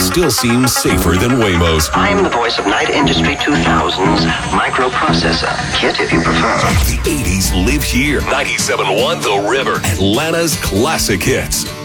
still seems safer than Waymo's. I'm the voice of Night Industry 2000's microprocessor. Kit, if you prefer. The 80s live here. 97.1 The River, Atlanta's classic hits.